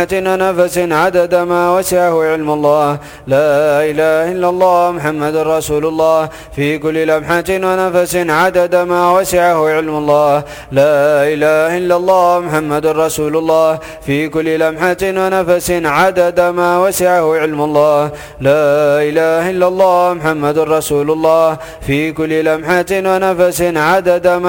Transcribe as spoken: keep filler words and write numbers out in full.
ونفس عدد ما وسعه علم الله. لا إله إلا الله محمد رسول الله في كل لمحة ونفس عدد ما وسعه علم الله. لا إله إلا الله محمد رسول الله في كل لمحة ونفس عدد ما وسعه علم الله. لا إله إلا الله محمد رسول الله في كل لمحة ونفس عدد ما